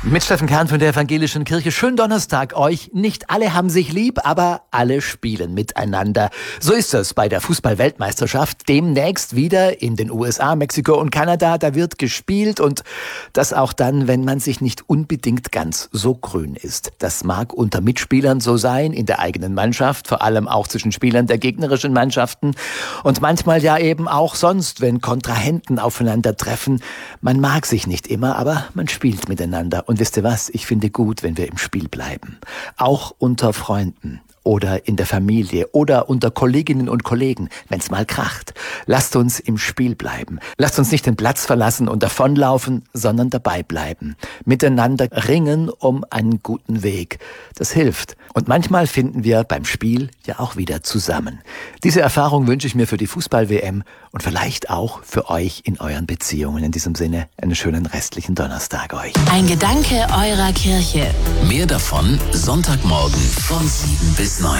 Mit Steffen Kern von der Evangelischen Kirche. Schönen Donnerstag euch. Nicht alle haben sich lieb, aber alle spielen miteinander. So ist es bei der Fußball-Weltmeisterschaft. Demnächst wieder in den USA, Mexiko und Kanada. Da wird gespielt und das auch dann, wenn man sich nicht unbedingt ganz so grün ist. Das mag unter Mitspielern so sein, in der eigenen Mannschaft, vor allem auch zwischen Spielern der gegnerischen Mannschaften und manchmal ja eben auch sonst, wenn Kontrahenten aufeinandertreffen. Man mag sich nicht immer, aber man spielt miteinander. Und wisst ihr was? Ich finde gut, wenn wir im Spiel bleiben. Auch unter Freunden oder in der Familie oder unter Kolleginnen und Kollegen, wenn es mal kracht. Lasst uns im Spiel bleiben. Lasst uns nicht den Platz verlassen und davonlaufen, sondern dabei bleiben. Miteinander ringen um einen guten Weg. Das hilft. Und manchmal finden wir beim Spiel ja auch wieder zusammen. Diese Erfahrung wünsche ich mir für die Fußball-WM und vielleicht auch für euch in euren Beziehungen. In diesem Sinne, einen schönen restlichen Donnerstag euch. Ein Gedanke eurer Kirche. Mehr davon Sonntagmorgen von 7 bis 9.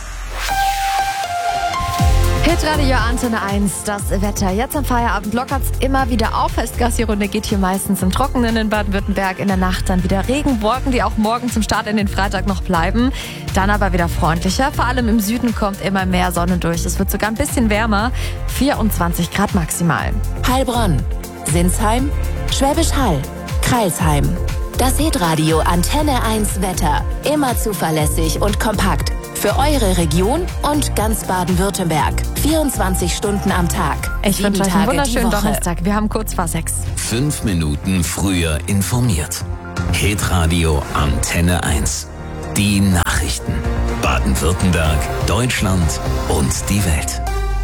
Hitradio Antenne 1, das Wetter. Jetzt am Feierabend lockert's immer wieder auf. Festgassi-Runde geht hier meistens im Trockenen in Baden-Württemberg. In der Nacht dann wieder Regenwolken, die auch morgen zum Start in den Freitag noch bleiben. Dann aber wieder freundlicher. Vor allem im Süden kommt immer mehr Sonne durch. Es wird sogar ein bisschen wärmer. 24 Grad maximal. Heilbronn, Sinsheim, Schwäbisch Hall, Crailsheim. Das Hitradio Antenne 1 Wetter. Immer zuverlässig und kompakt. Für eure Region und ganz Baden-Württemberg. 24 Stunden am Tag. Ich wünsche euch einen wunderschönen Donnerstag. Wir haben kurz vor 6. 5 Minuten früher informiert. Hitradio Antenne 1. Die Nachrichten. Baden-Württemberg, Deutschland und die Welt.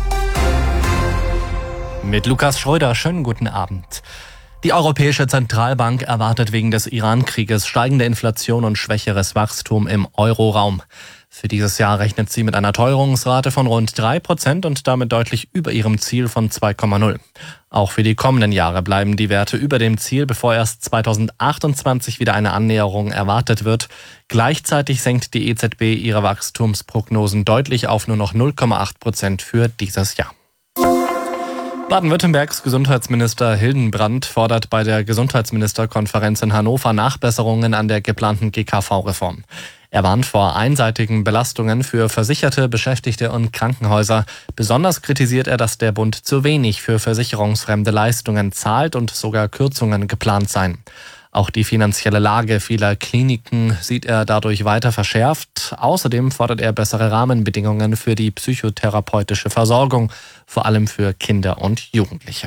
Mit Lukas Schröder, schönen guten Abend. Die Europäische Zentralbank erwartet wegen des Iran-Krieges steigende Inflation und schwächeres Wachstum im Euroraum. Für dieses Jahr rechnet sie mit einer Teuerungsrate von rund 3% und damit deutlich über ihrem Ziel von 2,0. Auch für die kommenden Jahre bleiben die Werte über dem Ziel, bevor erst 2028 wieder eine Annäherung erwartet wird. Gleichzeitig senkt die EZB ihre Wachstumsprognosen deutlich auf nur noch 0,8% für dieses Jahr. Baden-Württembergs Gesundheitsminister Hildenbrand fordert bei der Gesundheitsministerkonferenz in Hannover Nachbesserungen an der geplanten GKV-Reform. Er warnt vor einseitigen Belastungen für Versicherte, Beschäftigte und Krankenhäuser. Besonders kritisiert er, dass der Bund zu wenig für versicherungsfremde Leistungen zahlt und sogar Kürzungen geplant seien. Auch die finanzielle Lage vieler Kliniken sieht er dadurch weiter verschärft. Außerdem fordert er bessere Rahmenbedingungen für die psychotherapeutische Versorgung, vor allem für Kinder und Jugendliche.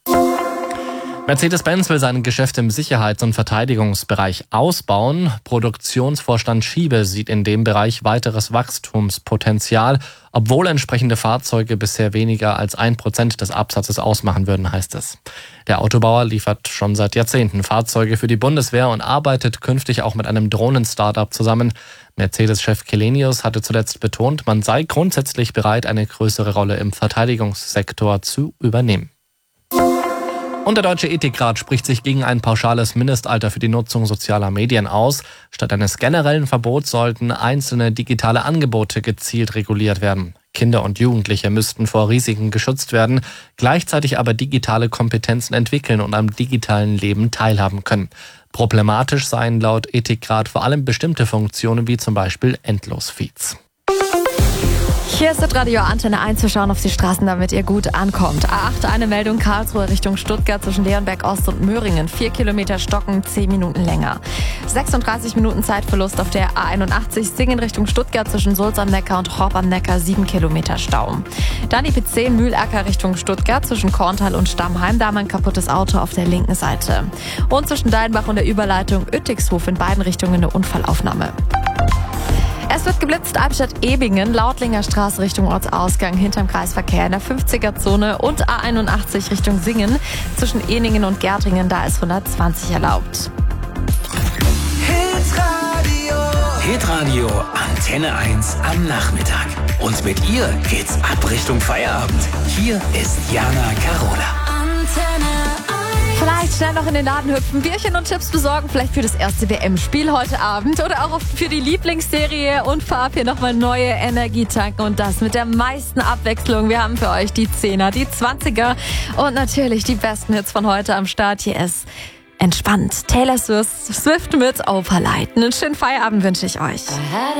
Mercedes-Benz will sein Geschäft im Sicherheits- und Verteidigungsbereich ausbauen. Produktionsvorstand Schiebe sieht in dem Bereich weiteres Wachstumspotenzial, obwohl entsprechende Fahrzeuge bisher weniger als 1% des Absatzes ausmachen würden, heißt es. Der Autobauer liefert schon seit Jahrzehnten Fahrzeuge für die Bundeswehr und arbeitet künftig auch mit einem Drohnen-Startup zusammen. Mercedes-Chef Källenius hatte zuletzt betont, man sei grundsätzlich bereit, eine größere Rolle im Verteidigungssektor zu übernehmen. Und der Deutsche Ethikrat spricht sich gegen ein pauschales Mindestalter für die Nutzung sozialer Medien aus. Statt eines generellen Verbots sollten einzelne digitale Angebote gezielt reguliert werden. Kinder und Jugendliche müssten vor Risiken geschützt werden, gleichzeitig aber digitale Kompetenzen entwickeln und am digitalen Leben teilhaben können. Problematisch seien laut Ethikrat vor allem bestimmte Funktionen wie zum Beispiel Endlosfeeds. Hier ist das Radio Antenne 1 zu schauen auf die Straßen, damit ihr gut ankommt. A8, eine Meldung Karlsruhe Richtung Stuttgart zwischen Leonberg Ost und Möhringen. 4 Kilometer stocken, 10 Minuten länger. 36 Minuten Zeitverlust auf der A81 Singen Richtung Stuttgart zwischen Sulz am Neckar und Horb am Neckar. 7 Kilometer Stau. Dann die P10 Mühlacker Richtung Stuttgart zwischen Korntal und Stammheim. Da haben wir ein kaputtes Auto auf der linken Seite. Und zwischen Deinbach und der Überleitung Uettigshof in beiden Richtungen eine Unfallaufnahme. Es wird geblitzt, Albstadt-Ebingen, Lautlinger Straße Richtung Ortsausgang, hinterm Kreisverkehr in der 50er-Zone und A81 Richtung Singen. Zwischen Ehningen und Gärtringen, da ist 120 erlaubt. Hitradio Antenne 1 am Nachmittag. Und mit ihr geht's ab Richtung Feierabend. Hier ist Jana Carola. Vielleicht schnell noch in den Laden hüpfen, Bierchen und Chips besorgen, vielleicht für das erste WM-Spiel heute Abend oder auch für die Lieblingsserie und vorab hier nochmal neue Energie tanken und das mit der meisten Abwechslung. Wir haben für euch die 10er, die 20er und natürlich die besten Hits von heute am Start. Hier ist entspannt. Taylor Swift mit Opalite. Einen schönen Feierabend wünsche ich euch.